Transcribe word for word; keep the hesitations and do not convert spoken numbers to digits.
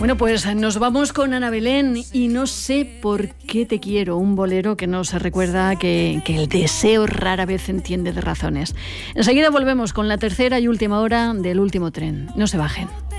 Bueno, pues nos vamos con Ana Belén y No sé por qué te quiero, un bolero que nos recuerda que, que el deseo rara vez entiende de razones. Enseguida volvemos con la tercera y última hora del último tren. No se bajen.